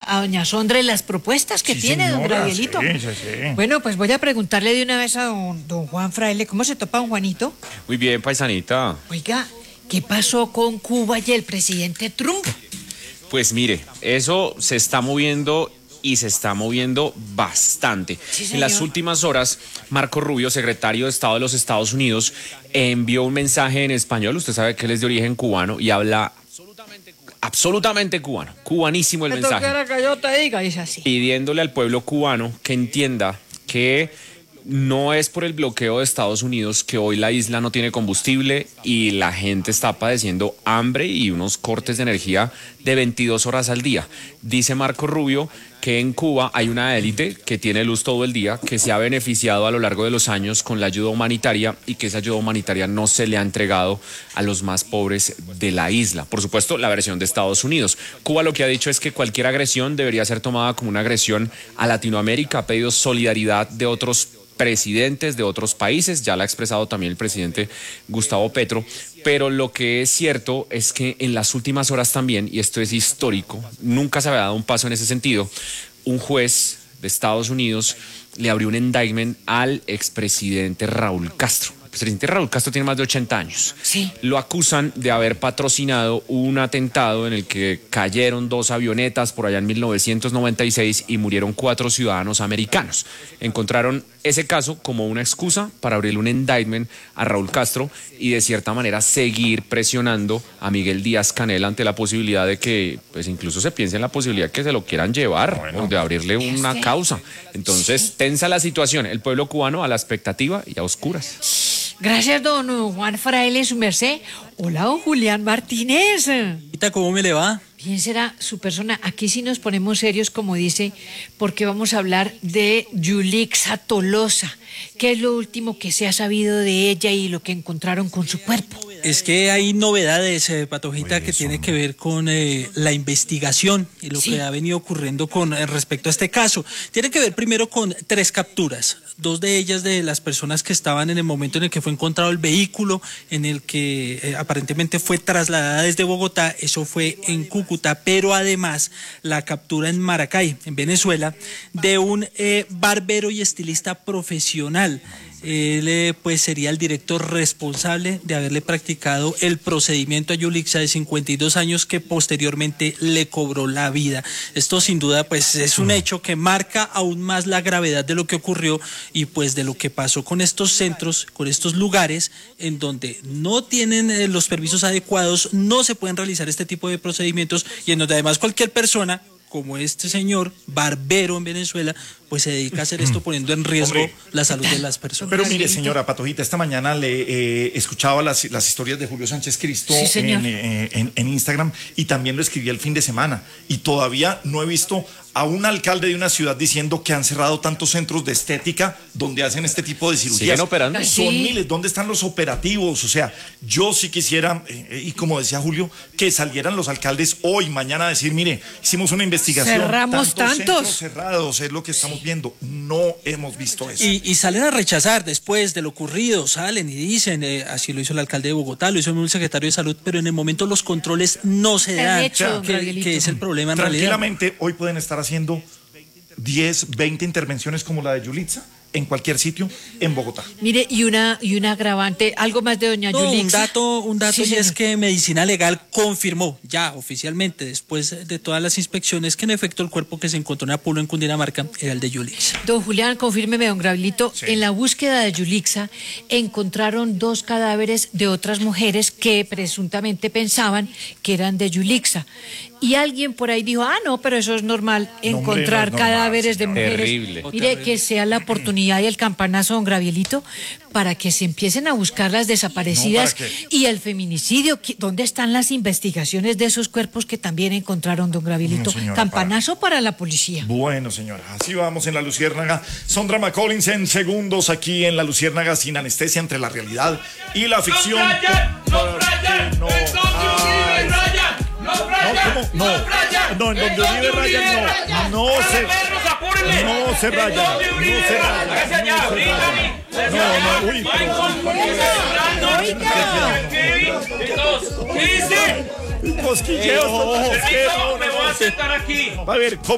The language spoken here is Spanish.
a doña Sondra y las propuestas que tiene, señora, don Gabrielito. Sí. Bueno, pues voy a preguntarle de una vez a don Juan Fraile, ¿cómo se topa don Juanito? Muy bien, paisanita. Oiga, ¿qué pasó con Cuba y el presidente Trump? Pues mire, eso se está moviendo y se está moviendo bastante. Sí, señor. En las últimas horas, Marco Rubio, secretario de Estado de los Estados Unidos, envió un mensaje en español. Usted sabe que él es de origen cubano y habla absolutamente cubano, cubanísimo el mensaje. Que yo te diga, dice así. Pidiéndole al pueblo cubano que entienda que no es por el bloqueo de Estados Unidos que hoy la isla no tiene combustible y la gente está padeciendo hambre y unos cortes de energía de 22 horas al día. Dice Marco Rubio que en Cuba hay una élite que tiene luz todo el día, que se ha beneficiado a lo largo de los años con la ayuda humanitaria y que esa ayuda humanitaria no se le ha entregado a los más pobres de la isla. Por supuesto, la versión de Estados Unidos. Cuba lo que ha dicho es que cualquier agresión debería ser tomada como una agresión a Latinoamérica. Ha pedido solidaridad de otros presidentes de otros países, ya lo ha expresado también el presidente Gustavo Petro, pero lo que es cierto es que en las últimas horas también, y esto es histórico, nunca se había dado un paso en ese sentido, un juez de Estados Unidos le abrió un indictment al expresidente Raúl Castro. El presidente Raúl Castro tiene más de 80 años. Sí. Lo acusan de haber patrocinado un atentado en el que cayeron 2 avionetas por allá en 1996 y murieron 4 ciudadanos americanos. Encontraron ese caso como una excusa para abrirle un indictment a Raúl Castro y de cierta manera seguir presionando a Miguel Díaz-Canel ante la posibilidad de que, pues incluso se piense en la posibilidad que se lo quieran llevar, o de abrirle una causa. Entonces, tensa la situación. El pueblo cubano a la expectativa y a oscuras. Gracias, don Juan Fraile, su merced. Hola, don Julián Martínez. ¿Cómo me le va? Bien será su persona. Aquí sí nos ponemos serios, como dice, porque vamos a hablar de Yulixa Tolosa. ¿Qué es lo último que se ha sabido de ella y lo que encontraron con su cuerpo? Es que hay novedades, Patojita, que tiene que ver con la investigación y lo que ha venido ocurriendo con respecto a este caso. Tiene que ver primero con 3 capturas, 2 de ellas de las personas que estaban en el momento en el que fue encontrado el vehículo, en el que aparentemente fue trasladada desde Bogotá, eso fue en Cúcuta, pero además la captura en Maracay, en Venezuela, de un barbero y estilista profesional. Él pues sería el director responsable de haberle practicado el procedimiento a Yulixa, de 52 años, que posteriormente le cobró la vida. Esto sin duda pues es un hecho que marca aún más la gravedad de lo que ocurrió y pues de lo que pasó con estos centros, con estos lugares en donde no tienen los permisos adecuados, no se pueden realizar este tipo de procedimientos y en donde además cualquier persona como este señor barbero en Venezuela, pues se dedica a hacer esto poniendo en riesgo la salud de las personas. Pero mire, señora Patojita, esta mañana le escuchaba las historias de Julio Sánchez Cristo en Instagram y también lo escribí el fin de semana y todavía no he visto a un alcalde de una ciudad diciendo que han cerrado tantos centros de estética donde hacen este tipo de cirugías. ¿Siguen operando? Son miles. ¿Dónde están los operativos? O sea, yo sí quisiera, y como decía Julio, que salieran los alcaldes hoy, mañana a decir, mire, hicimos una investigación. Cerramos tantos centros cerrados, es lo que estamos viendo. No hemos visto eso. Y salen a rechazar después de lo ocurrido, salen y dicen, así lo hizo el alcalde de Bogotá, lo hizo el secretario de Salud, pero en el momento los controles no se dan, que es el problema en realidad. Tranquilamente, hoy pueden estar haciendo 10, 20 intervenciones como la de Yulixa en cualquier sitio en Bogotá. Mire, y una agravante, algo más de doña Yulixa. Un dato y es que Medicina Legal confirmó ya oficialmente, después de todas las inspecciones, que en efecto el cuerpo que se encontró en Apulo, en Cundinamarca, era el de Yulixa. Don Julián, confírmeme, don Gabrielito, en la búsqueda de Yulixa encontraron 2 cadáveres de otras mujeres que presuntamente pensaban que eran de Yulixa. Y alguien por ahí dijo, no, pero eso es normal, encontrar cadáveres de mujeres. Terrible. Mire, que sea la oportunidad y el campanazo, don Gabrielito, para que se empiecen a buscar las desaparecidas y el feminicidio. ¿Dónde están las investigaciones de esos cuerpos que también encontraron, don Gabrielito? Señora, campanazo para la policía. Bueno, señora, así vamos en La Luciérnaga. Sondra McCollins en segundos aquí en La Luciérnaga, sin anestesia, entre la realidad y la ficción. En donde Uribe Ryan no se rayan. ¿Qué dice? Cosquilleos. Me voy a sentar aquí. A ver,